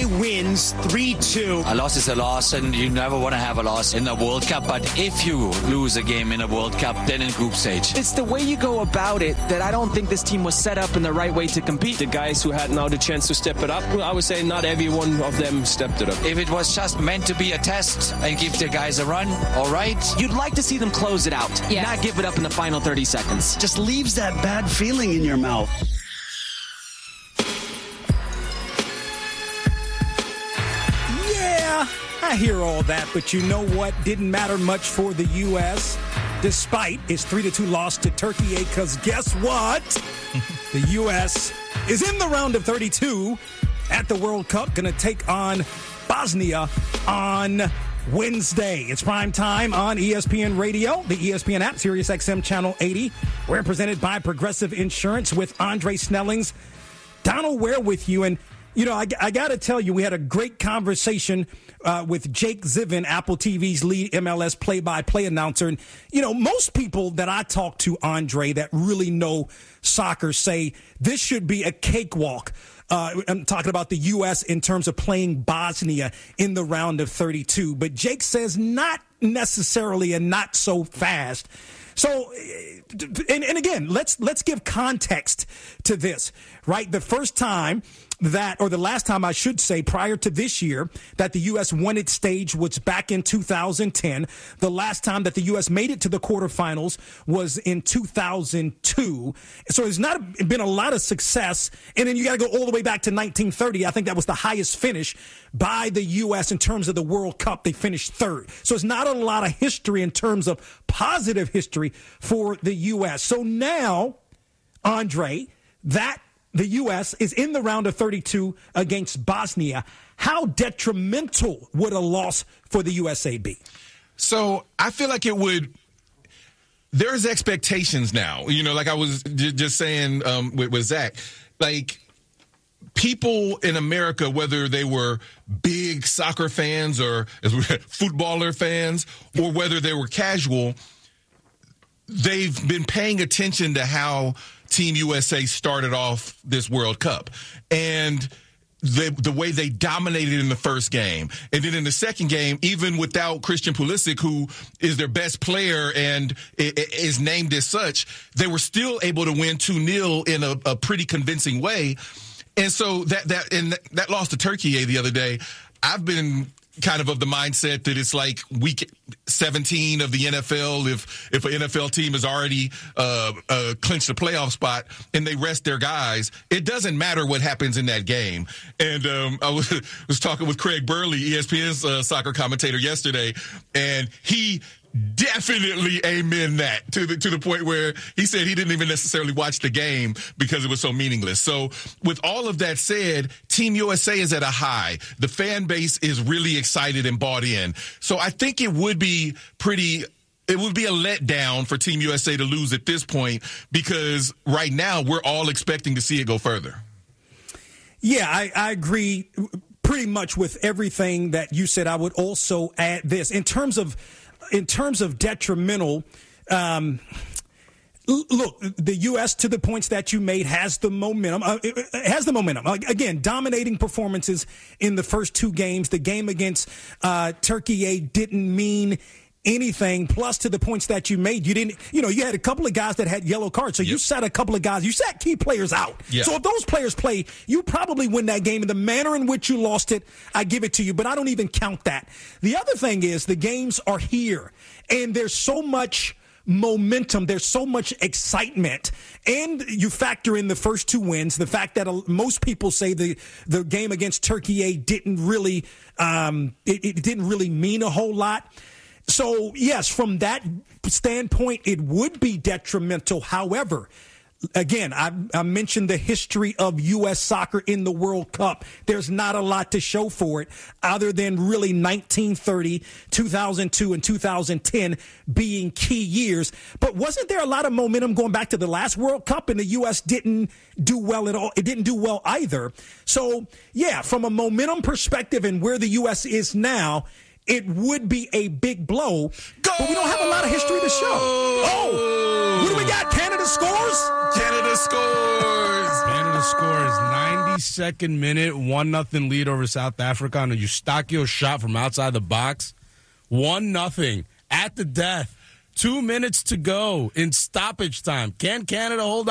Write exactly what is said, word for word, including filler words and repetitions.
A wins three two. A loss is a loss, and you never want to have a loss in a World Cup. But if you lose a game in a World Cup, then in group stage. It's the way you go about it that I don't think this team was set up in the right way to compete. The guys who had now the chance to step it up, I would say not every one of them stepped it up. If it was just meant to be a test and give the guys a run, all right. You'd like to see them close it out, yes. Not give it up in the final thirty seconds. Just leaves that bad feeling in your mouth. Yeah, I hear all that, but you know what? Didn't matter much for the U S, despite its three to two loss to Turkey, because guess what? The U S is in the round of thirty-two at the World Cup, going to take on Bosnia on Wednesday. It's prime time on E S P N Radio, the E S P N app, Sirius X M Channel eighty. We're presented by Progressive Insurance with Andre Snellings. Donald Ware with you. And, you know, I, I got to tell you, we had a great conversation uh, with Jake Zivin, Apple T V's lead M L S play-by-play announcer. And, you know, most people that I talk to, Andre, that really know soccer say this should be a cakewalk. Uh, I'm talking about the U S in terms of playing Bosnia in the round of thirty-two. But Jake says not necessarily and not so fast. So, and, and again, let's let's give context to this, right? The first time that, or the last time I should say, prior to this year, that the U S won its stage was back in two thousand ten. The last time that the U S made it to the quarterfinals was in two thousand two. So there's not been a lot of success. And then you got to go all the way back to nineteen thirty. I think that was the highest finish by the U S in terms of the World Cup. They finished third. So it's not a lot of history in terms of positive history for the U S. So now, Andre, that the U S is in the round of thirty-two against Bosnia. How detrimental would a loss for the U S A be? So I feel like it would. There's expectations now. You know, like I was j- just saying um, with, with Zach, like people in America, whether they were big soccer fans or as we footballer fans, or whether they were casual, they've been paying attention to how Team U S A started off this World Cup and the the way they dominated in the first game. And then in the second game, even without Christian Pulisic, who is their best player and is named as such, they were still able to win two nil in a, a pretty convincing way. And so that that and that loss to Turkey the other day, I've been kind of of the mindset that it's like week seventeen of the N F L. If if an N F L team has already uh, uh, clinched a playoff spot and they rest their guys, it doesn't matter what happens in that game. And um, I was, was talking with Craig Burley, E S P N's uh, soccer commentator, yesterday, and he definitely amen that to the to the point where he said he didn't even necessarily watch the game because it was so meaningless. So with all of that said, Team U S A is at a high. The fan base is really excited and bought in. So I think it would be pretty it would be a letdown for Team U S A to lose at this point, because right now we're all expecting to see it go further. Yeah, I, I agree pretty much with everything that you said. I would also add this in terms of In terms of detrimental, um, look, the U S, to the points that you made, has the momentum. Uh, it has the momentum. Uh, again, dominating performances in the first two games. The game against uh, Turkey didn't mean anything. Plus, to the points that you made, you didn't, you know, you had a couple of guys that had yellow cards. So yep. you sat a couple of guys, you sat key players out. Yep. So if those players play, you probably win that game. In the manner in which you lost it, I give it to you, but I don't even count that. The other thing is the games are here, and there's so much momentum. There's so much excitement. And you factor in the first two wins, the fact that most people say the, the game against Turkey didn't really, um, it, it didn't really mean a whole lot. So, yes, from that standpoint, it would be detrimental. However, again, I, I mentioned the history of U S soccer in the World Cup. There's not a lot to show for it other than really nineteen thirty, two thousand two, and two thousand ten being key years. But wasn't there a lot of momentum going back to the last World Cup, and the U S didn't do well at all? It didn't do well either. So, yeah, from a momentum perspective and where the U S is now, it would be a big blow, Go! But we don't have a lot of history to show. Oh, what do we got? Canada scores? Canada scores. Canada final score is ninety-second minute, one nothing lead over South Africa on a Eustachio shot from outside the box. one nothing at the death. Two minutes to go in stoppage time. Can Canada hold on?